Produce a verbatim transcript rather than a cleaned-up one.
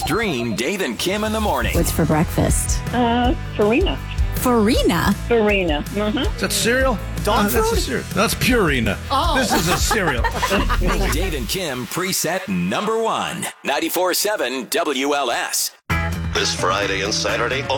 Stream Dave and Kim in the morning. What's for breakfast? Uh, Farina. Farina? Farina. Mm-hmm. Is that cereal? Dog Uh, that's a food? cereal. That's Purina. Oh. This is a cereal. Dave and Kim preset number one. ninety-four point seven W L S. This Friday and Saturday,